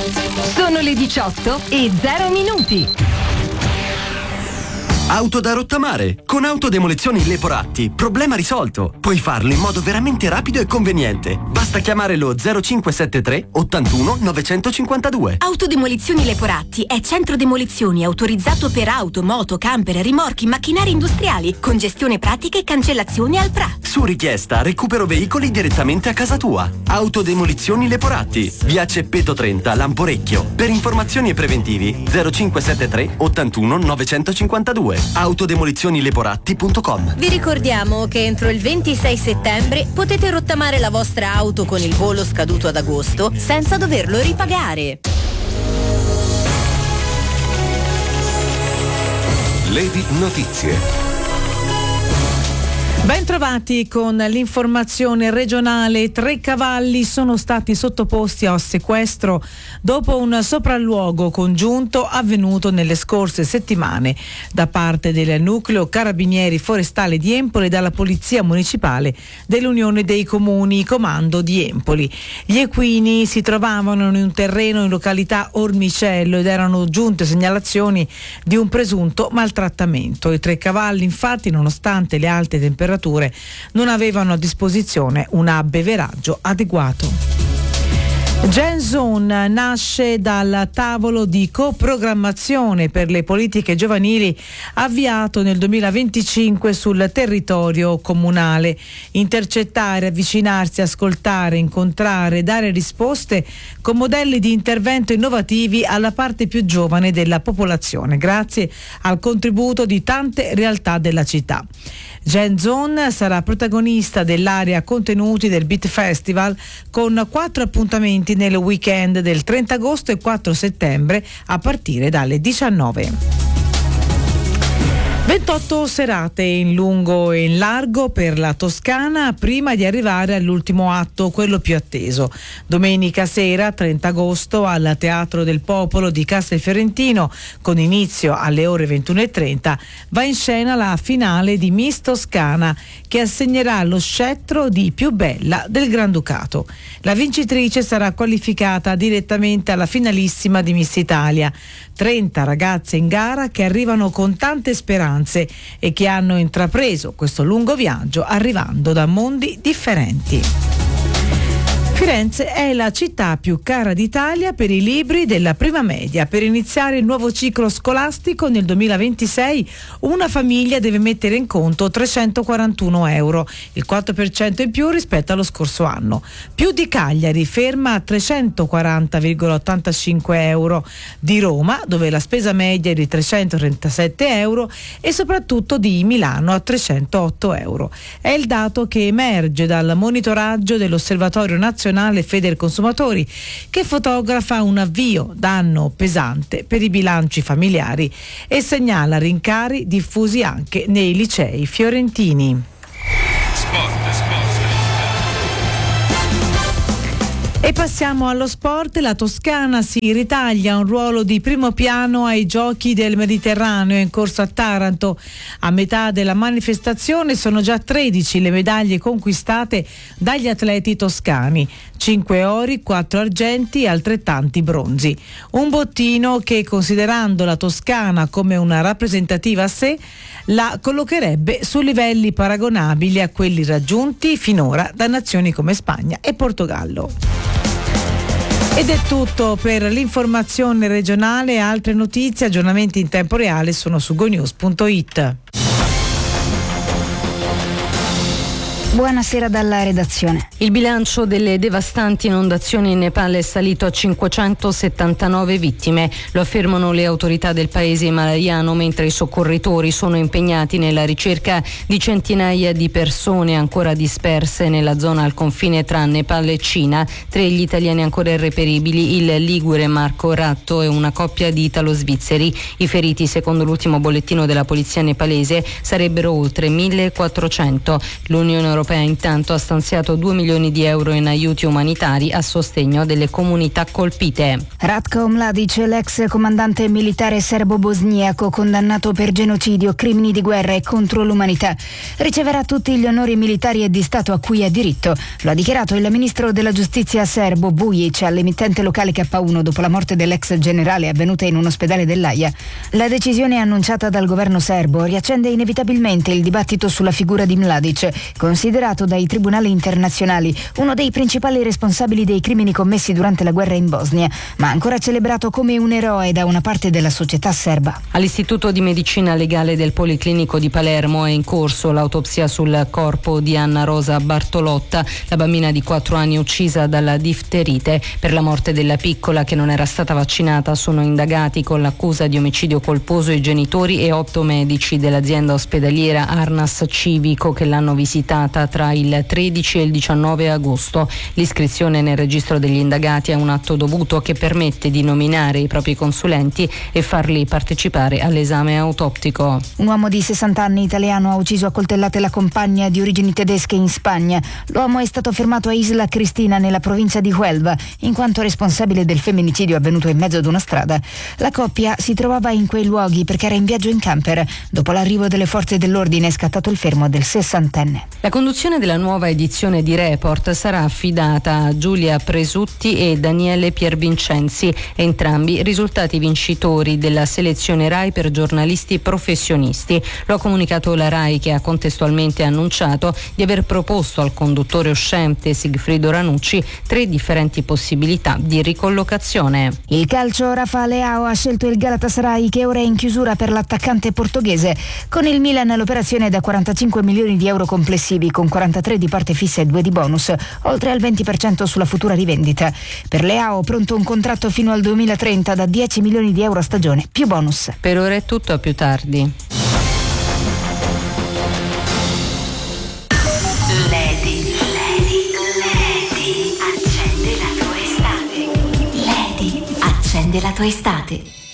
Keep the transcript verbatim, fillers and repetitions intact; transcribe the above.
Sono le diciotto e zero minuti. Auto da rottamare. Con Autodemolizioni Leporatti. Problema risolto. Puoi farlo in modo veramente rapido e conveniente. Basta chiamare lo zero cinque sette tre ottantuno novecentocinquantadue. Autodemolizioni Leporatti è centro demolizioni autorizzato per auto, moto, camper, rimorchi, macchinari industriali, con gestione pratica e cancellazione al P R A. Su richiesta recupero veicoli direttamente a casa tua. Autodemolizioni Leporatti. Via Ceppeto trenta, Lamporecchio. Per informazioni e preventivi zero cinque sette tre ottantuno novecentocinquantadue. autodemolizioni leporatti punto com. Vi ricordiamo che entro il ventisei settembre potete rottamare la vostra auto con il bollo scaduto ad agosto senza doverlo ripagare. Lady Notizie. Ben trovati con l'informazione regionale. Tre cavalli sono stati sottoposti a sequestro dopo un sopralluogo congiunto avvenuto nelle scorse settimane da parte del nucleo carabinieri forestale di Empoli e dalla polizia municipale dell'Unione dei Comuni Comando di Empoli. Gli equini si trovavano in un terreno in località Ormicello ed erano giunte segnalazioni di un presunto maltrattamento. I tre cavalli, infatti, nonostante le alte temperature, non avevano a disposizione un abbeveraggio adeguato. Gen Zone nasce dal tavolo di coprogrammazione per le politiche giovanili avviato nel duemilaventicinque sul territorio comunale. Intercettare, avvicinarsi, ascoltare, incontrare, dare risposte con modelli di intervento innovativi alla parte più giovane della popolazione, grazie al contributo di tante realtà della città. Gen Zone sarà protagonista dell'area contenuti del Beat Festival con quattro appuntamenti nel weekend del trenta agosto e quattro settembre a partire dalle diciannove. ventotto serate in lungo e in largo per la Toscana prima di arrivare all'ultimo atto, quello più atteso. Domenica sera, trenta agosto, al Teatro del Popolo di Castelfiorentino, con inizio alle ore ventuno e trenta, va in scena la finale di Miss Toscana, che assegnerà lo scettro di più bella del Granducato. La vincitrice sarà qualificata direttamente alla finalissima di Miss Italia. trenta ragazze in gara che arrivano con tante speranze e che hanno intrapreso questo lungo viaggio arrivando da mondi differenti. Firenze è la città più cara d'Italia per i libri della prima media. Per iniziare il nuovo ciclo scolastico nel duemilaventisei una famiglia deve mettere in conto trecentoquarantuno euro, il quattro per cento in più rispetto allo scorso anno. Più di Cagliari, ferma a trecentoquaranta virgola ottantacinque euro, di Roma, dove la spesa media è di trecentotrentasette euro, e soprattutto di Milano a trecentootto euro. È il dato che emerge dal monitoraggio dell'Osservatorio Nazionale Federconsumatori, che fotografa un avvio d'anno pesante per i bilanci familiari e segnala rincari diffusi anche nei licei fiorentini. Sport, sport. E passiamo allo sport. La Toscana si ritaglia un ruolo di primo piano ai Giochi del Mediterraneo in corso a Taranto. A metà della manifestazione sono già tredici le medaglie conquistate dagli atleti toscani: cinque ori, quattro argenti e altrettanti bronzi. Un bottino che, considerando la Toscana come una rappresentativa a sé, la collocherebbe su livelli paragonabili a quelli raggiunti finora da nazioni come Spagna e Portogallo. Ed è tutto per l'informazione regionale. Altre notizie, aggiornamenti in tempo reale sono su gonews punto it. Buonasera dalla redazione. Il bilancio delle devastanti inondazioni in Nepal è salito a cinquecentosettantanove vittime. Lo affermano le autorità del paese himalayano, mentre i soccorritori sono impegnati nella ricerca di centinaia di persone ancora disperse nella zona al confine tra Nepal e Cina. Tra gli italiani ancora irreperibili il ligure Marco Ratto e una coppia di italo-svizzeri. I feriti, secondo l'ultimo bollettino della polizia nepalese, sarebbero oltre millequattrocento. L'Unione Europea Europea intanto ha stanziato due milioni di euro in aiuti umanitari a sostegno delle comunità colpite. Ratko Mladic, l'ex comandante militare serbo-bosniaco condannato per genocidio, crimini di guerra e contro l'umanità, riceverà tutti gli onori militari e di Stato a cui ha diritto. Lo ha dichiarato il ministro della giustizia serbo Vujic all'emittente locale K uno dopo la morte dell'ex generale avvenuta in un ospedale dell'Aia. La decisione annunciata dal governo serbo riaccende inevitabilmente il dibattito sulla figura di Mladic, considerato dai tribunali internazionali uno dei principali responsabili dei crimini commessi durante la guerra in Bosnia, ma ancora celebrato come un eroe da una parte della società serba. All'Istituto di Medicina Legale del Policlinico di Palermo è in corso l'autopsia sul corpo di Anna Rosa Bartolotta, la bambina di quattro anni uccisa dalla difterite. Per la morte della piccola, che non era stata vaccinata, sono indagati con l'accusa di omicidio colposo i genitori e otto medici dell'azienda ospedaliera Arnas Civico che l'hanno visitata tra il tredici e il diciannove agosto. L'iscrizione nel registro degli indagati è un atto dovuto che permette di nominare i propri consulenti e farli partecipare all'esame autoptico. Un uomo di sessanta anni italiano ha ucciso a coltellate la compagna di origini tedesche in Spagna. L'uomo è stato fermato a Isla Cristina nella provincia di Huelva in quanto responsabile del femminicidio avvenuto in mezzo ad una strada. La coppia si trovava in quei luoghi perché era in viaggio in camper. Dopo l'arrivo delle forze dell'ordine è scattato il fermo del sessantenne. La conduzione della nuova edizione di Report sarà affidata a Giulia Presutti e Daniele Piervincenzi, entrambi risultati vincitori della selezione RAI per giornalisti professionisti. Lo ha comunicato la RAI, che ha contestualmente annunciato di aver proposto al conduttore uscente Sigfrido Ranucci tre differenti possibilità di ricollocazione. Il calcio, Rafa Leao ha scelto il Galatasaray, che ora è in chiusura per l'attaccante portoghese. Con il Milan l'operazione è da quarantacinque milioni di euro complessivi, con quarantatré di parte fissa e due di bonus, oltre al venti per cento sulla futura rivendita. Per Leao pronto un contratto fino al duemilatrenta da dieci milioni di euro a stagione, più bonus. Per ora è tutto, a più tardi. Lady, Lady, Lady, accende la tua estate. Lady, accende la tua estate.